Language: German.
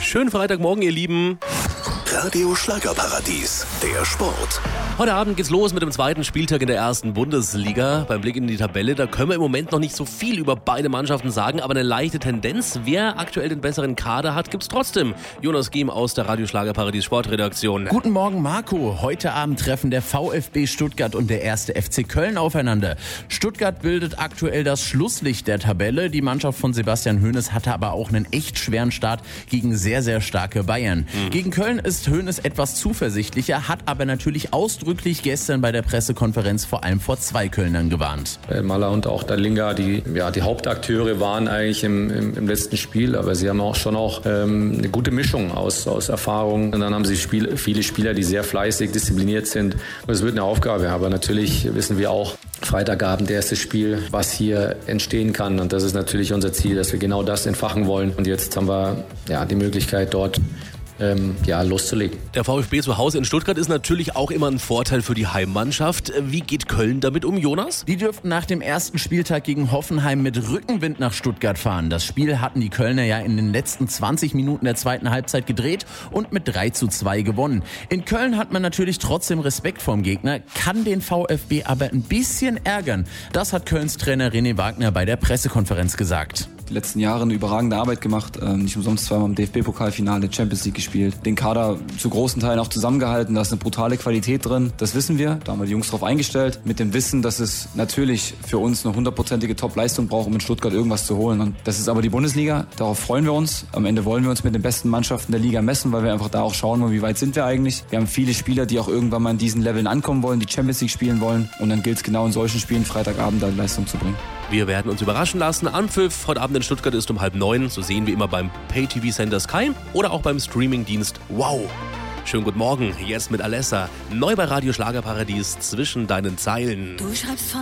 Schönen Freitagmorgen, ihr Lieben. Radio Schlagerparadies, der Sport. Heute Abend geht's los mit dem zweiten Spieltag in der ersten Bundesliga. Beim Blick in die Tabelle, da können wir im Moment noch nicht so viel über beide Mannschaften sagen, aber eine leichte Tendenz. Wer aktuell den besseren Kader hat, gibt's trotzdem. Jonas Giem aus der Radio Schlagerparadies Sportredaktion. Guten Morgen, Marco. Heute Abend treffen der VfB Stuttgart und der 1. FC Köln aufeinander. Stuttgart bildet aktuell das Schlusslicht der Tabelle. Die Mannschaft von Sebastian Hoeneß hatte aber auch einen echt schweren Start gegen sehr, sehr starke Bayern. Gegen Köln ist Hoeneß etwas zuversichtlicher, hat aber natürlich ausdrücklich gestern bei der Pressekonferenz vor allem vor 2 Kölnern gewarnt. Maler und auch Dalinga, die Hauptakteure waren eigentlich im letzten Spiel, aber sie haben auch eine gute Mischung aus Erfahrung. Und dann haben sie viele Spieler, die sehr fleißig, diszipliniert sind. Und es wird eine Aufgabe, aber natürlich wissen wir auch, Freitagabend, erstes Spiel, was hier entstehen kann. Und das ist natürlich unser Ziel, dass wir genau das entfachen wollen. Und jetzt haben wir die Möglichkeit, dort loszulegen. Der VfB zu Hause in Stuttgart ist natürlich auch immer ein Vorteil für die Heimmannschaft. Wie geht Köln damit um, Jonas? Die dürften nach dem ersten Spieltag gegen Hoffenheim mit Rückenwind nach Stuttgart fahren. Das Spiel hatten die Kölner ja in den letzten 20 Minuten der zweiten Halbzeit gedreht und mit 3:2 gewonnen. In Köln hat man natürlich trotzdem Respekt vorm Gegner, kann den VfB aber ein bisschen ärgern. Das hat Kölns Trainer René Wagner bei der Pressekonferenz gesagt. Die letzten Jahre eine überragende Arbeit gemacht, nicht umsonst zweimal im DFB-Pokalfinale, Champions League gespielt, den Kader zu großen Teilen auch zusammengehalten, da ist eine brutale Qualität drin, das wissen wir, da haben wir die Jungs drauf eingestellt, mit dem Wissen, dass es natürlich für uns eine 100%ige Top-Leistung braucht, um in Stuttgart irgendwas zu holen, und das ist aber die Bundesliga, darauf freuen wir uns, am Ende wollen wir uns mit den besten Mannschaften der Liga messen, weil wir einfach da auch schauen wollen, wie weit sind wir eigentlich. Wir haben viele Spieler, die auch irgendwann mal in diesen Leveln ankommen wollen, die Champions League spielen wollen, und dann gilt es genau in solchen Spielen Freitagabend da Leistung zu bringen. Wir werden uns überraschen lassen. Anpfiff heute Abend in Stuttgart ist um 8:30. So sehen wir immer beim Pay-TV-Sender Sky oder auch beim Streamingdienst Wow. Schönen guten Morgen, jetzt mit Alessa. Neu bei Radio Schlagerparadies zwischen deinen Zeilen. Du schreibst